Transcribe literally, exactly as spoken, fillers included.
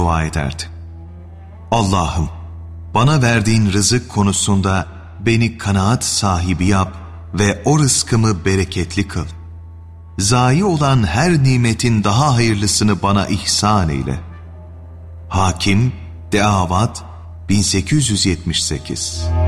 dua ederdi. Allah'ım, bana verdiğin rızık konusunda beni kanaat sahibi yap ve o rızkımı bereketli kıl. Zayi olan her nimetin daha hayırlısını bana ihsan eyle. Hakim, Deavat bin sekiz yüz yetmiş sekiz.